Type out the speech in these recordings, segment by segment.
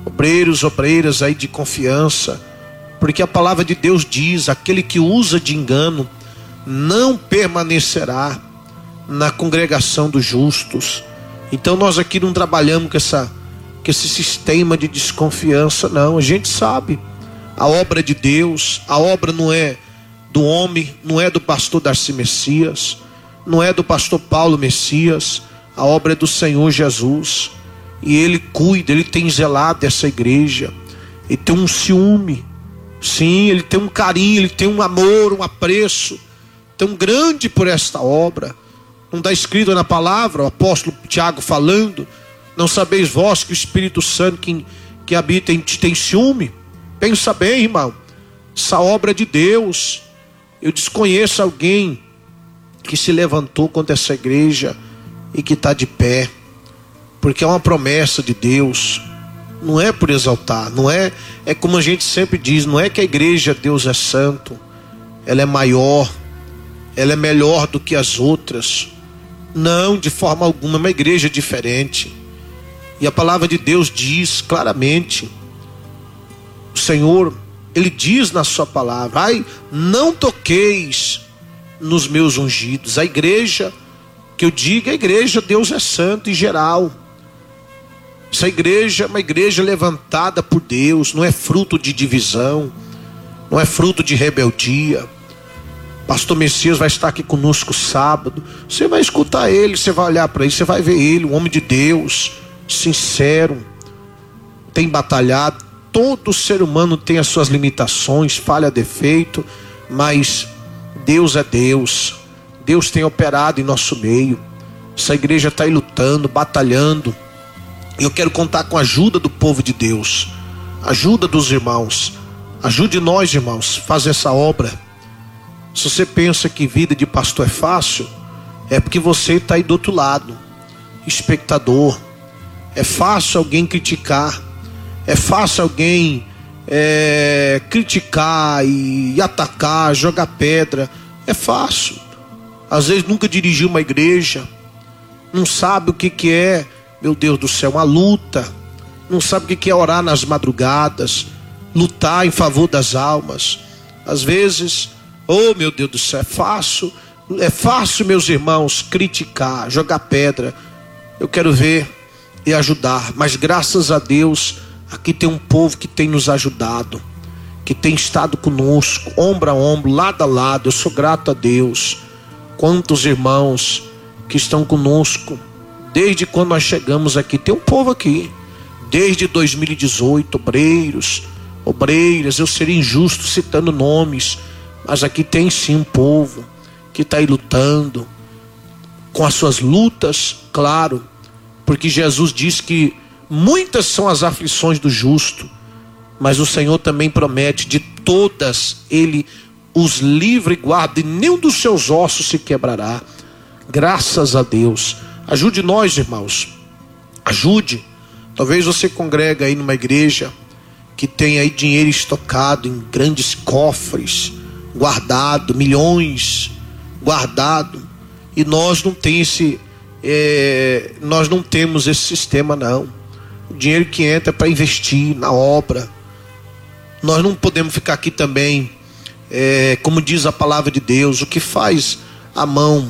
obreiros, obreiras aí de confiança, porque a palavra de Deus diz: aquele que usa de engano não permanecerá na congregação dos justos. Então nós aqui não trabalhamos com esse sistema de desconfiança, não. A gente sabe a obra de Deus, a obra não é do homem, não é do pastor Darcy Messias, não é do pastor Paulo Messias, a obra é do Senhor Jesus, e Ele cuida, Ele tem zelado essa igreja, Ele tem um ciúme, sim, Ele tem um carinho, Ele tem um amor, um apreço tão grande por esta obra. Não está escrito na palavra, o apóstolo Tiago falando: não sabeis vós que o Espírito Santo que habita em ti tem ciúme? Pensa bem, irmão, essa obra é de Deus. Eu desconheço alguém que se levantou contra essa igreja e que está de pé, porque é uma promessa de Deus. Não é por exaltar, não é, é como a gente sempre diz, não é que a igreja Deus é santo, ela é maior, ela é melhor do que as outras. Não, de forma alguma, é uma igreja diferente. E a palavra de Deus diz claramente, o Senhor, Ele diz na sua palavra: ai, não toqueis nos meus ungidos. A igreja, que eu digo, a igreja Deus é santo em geral. Essa igreja é uma igreja levantada por Deus, não é fruto de divisão, não é fruto de rebeldia. Pastor Messias vai estar aqui conosco sábado, você vai escutar ele, você vai olhar para ele, você vai ver ele, um homem de Deus, sincero, tem batalhado. Todo ser humano tem as suas limitações, falha, defeito, mas Deus é Deus. Deus tem operado em nosso meio. Essa igreja está aí lutando, batalhando. E eu quero contar com a ajuda do povo de Deus, ajuda dos irmãos. Ajude nós, irmãos, fazer essa obra. Se você pensa que vida de pastor é fácil, é porque você está aí do outro lado, espectador. É fácil alguém criticar, é fácil alguém criticar e atacar, jogar pedra. É fácil. Às vezes nunca dirigiu uma igreja, não sabe o que é, meu Deus do céu, uma luta, não sabe o que é orar nas madrugadas, lutar em favor das almas. Às vezes, oh meu Deus do céu, é fácil, meus irmãos, criticar, jogar pedra. Eu quero ver e ajudar, mas graças a Deus, aqui tem um povo que tem nos ajudado, que tem estado conosco, ombro a ombro, lado a lado. Eu sou grato a Deus. Quantos irmãos que estão conosco desde quando nós chegamos aqui. Tem um povo aqui desde 2018, obreiras. Eu seria injusto citando nomes, mas aqui tem sim um povo que está aí lutando, com as suas lutas, claro, porque Jesus diz que muitas são as aflições do justo, mas o Senhor também promete: de todas Ele os livra e guarda, e nenhum dos seus ossos se quebrará. Graças a Deus. Ajude nós, irmãos, ajude. Talvez você congrega aí numa igreja que tem aí dinheiro estocado em grandes cofres, guardado, milhões guardado, e nós não temos esse sistema, não. O dinheiro que entra é para investir na obra. Nós não podemos ficar aqui também, como diz a palavra de Deus, o que faz a mão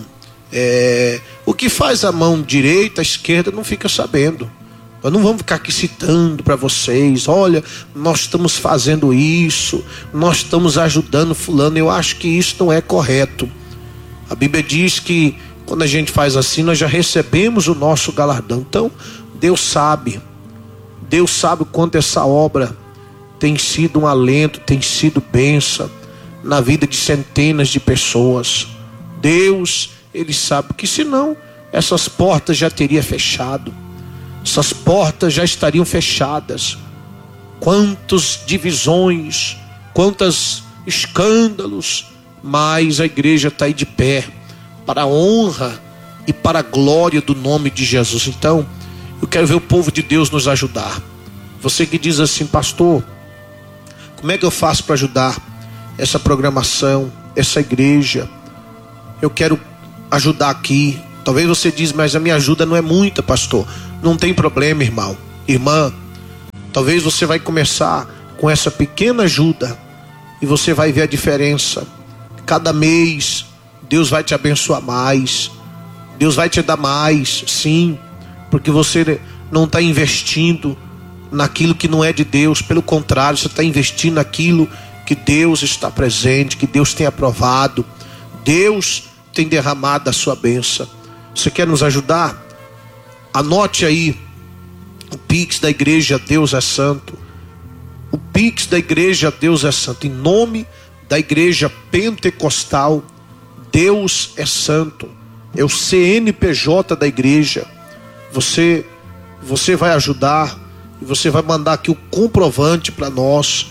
direita, a esquerda não fica sabendo. Nós não vamos ficar aqui citando para vocês: olha, nós estamos fazendo isso, nós estamos ajudando fulano. Eu acho que isso não é correto. A Bíblia diz que quando a gente faz assim, nós já recebemos o nosso galardão. Então, Deus sabe o quanto essa obra tem sido um alento, tem sido bênção na vida de centenas de pessoas. Deus, Ele sabe que senão essas portas já teriam fechado. Essas portas já estariam fechadas. Quantas divisões, quantos escândalos, mas a igreja está aí de pé, para a honra e para a glória do nome de Jesus. Então, eu quero ver o povo de Deus nos ajudar. Você que diz assim: pastor, como é que eu faço para ajudar essa programação, essa igreja? Eu quero ajudar aqui. Talvez você diz: mas a minha ajuda não é muita, pastor. Não tem problema, irmão, irmã. Talvez você vai começar com essa pequena ajuda e você vai ver a diferença. Cada mês Deus vai te abençoar mais, Deus vai te dar mais, sim, porque você não está investindo naquilo que não é de Deus. Pelo contrário, você está investindo naquilo que Deus está presente, que Deus tem aprovado, Deus tem derramado a sua bênção. Você quer nos ajudar? Anote aí o Pix da igreja Deus é Santo. O Pix da igreja Deus é Santo, em nome da igreja pentecostal Deus é Santo. É o CNPJ da igreja. Você vai ajudar e você vai mandar aqui o comprovante para nós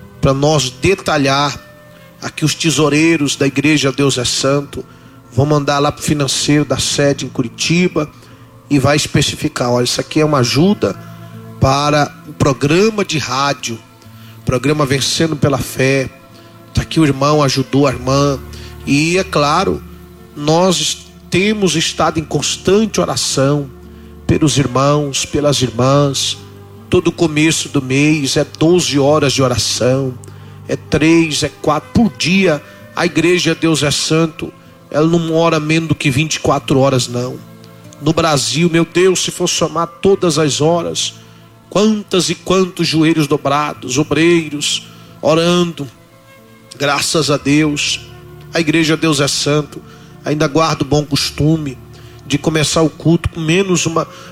detalhar. Aqui os tesoureiros da igreja Deus é Santo vão mandar lá para o financeiro da sede em Curitiba e vai especificar: olha, isso aqui é uma ajuda para o programa de rádio, programa Vencendo pela Fé. Está aqui o irmão ajudou a irmã. E é claro, nós temos estado em constante oração pelos irmãos, pelas irmãs. Todo começo do mês é 12 horas de oração, é 3, é 4 por dia. A igreja Deus é Santo, ela não ora menos do que 24 horas não. No Brasil, meu Deus, se for somar todas as horas, quantas e quantos joelhos dobrados, obreiros orando. Graças a Deus, a igreja Deus é Santo ainda guarda o bom costume de começar o culto com menos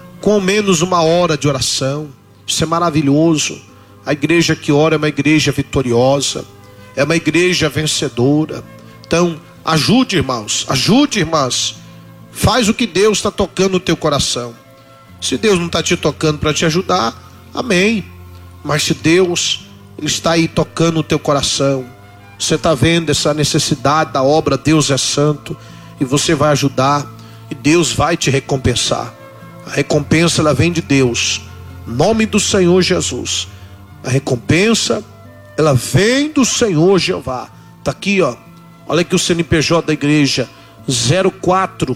uma hora de oração. Isso é maravilhoso. A igreja que ora é uma igreja vitoriosa, é uma igreja vencedora. Então, ajude, irmãos, ajude, irmãs. Faz o que Deus está tocando no teu coração. Se Deus não está te tocando para te ajudar, amém. Mas se Deus Ele está aí tocando no teu coração, você está vendo essa necessidade da obra Deus é Santo, e você vai ajudar, e Deus vai te recompensar. A recompensa ela vem de Deus, em nome do Senhor Jesus. A recompensa ela vem do Senhor Jeová. Está aqui, ó. Olha aqui o CNPJ da igreja: 04.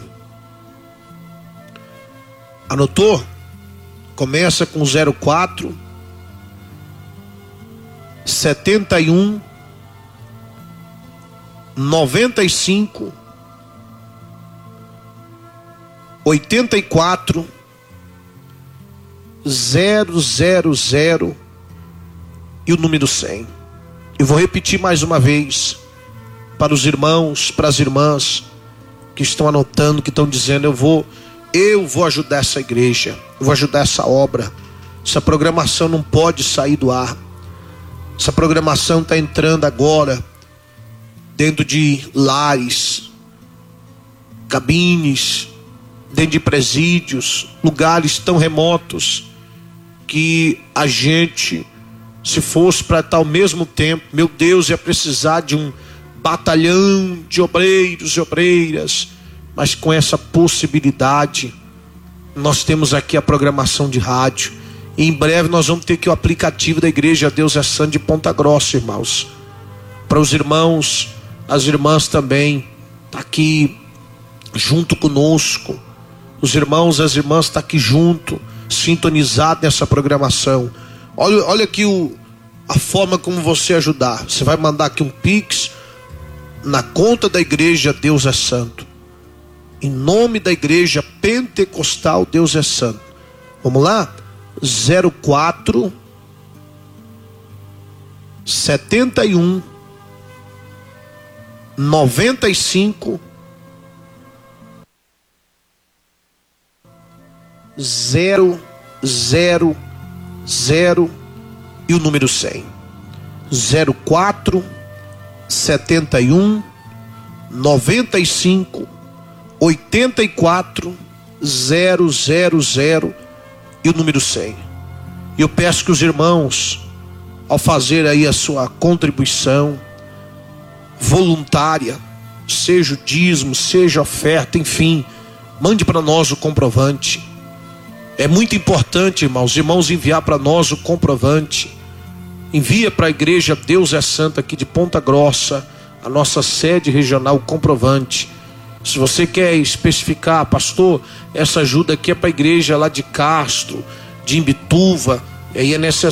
Anotou? Começa com 04 71 95 84 000 e o número 100. Eu vou repetir mais uma vez para os irmãos, para as irmãs que estão anotando, que estão dizendo: eu vou ajudar essa igreja, eu vou ajudar essa obra. Essa programação não pode sair do ar. Essa programação está entrando agora dentro de lares, cabines, dentro de presídios, lugares tão remotos que a gente, se fosse para estar ao mesmo tempo, meu Deus, ia precisar de um batalhão de obreiros e obreiras. Mas com essa possibilidade, nós temos aqui a programação de rádio. E em breve nós vamos ter aqui o aplicativo da igreja Deus é Santo de Ponta Grossa, irmãos. Para os irmãos, as irmãs também, está aqui junto conosco. Os irmãos, as irmãs estão aqui junto, sintonizados nessa programação. Olha aqui a forma como você ajudar. Você vai mandar aqui um Pix na conta da igreja Deus é Santo, em nome da igreja pentecostal Deus é Santo. Vamos lá? 04 71 95 000 e o número 100. 04 71 95 84 000 e o número 100. E eu peço que os irmãos, ao fazer aí a sua contribuição voluntária, seja o dízimo, seja a oferta, enfim, mande para nós o comprovante. É muito importante, irmãos, enviar para nós o comprovante. Envia para a igreja Deus é Santo aqui de Ponta Grossa, a nossa sede regional, o comprovante. Se você quer especificar: pastor, essa ajuda aqui é para a igreja lá de Castro, de Imbituva, aí é necessário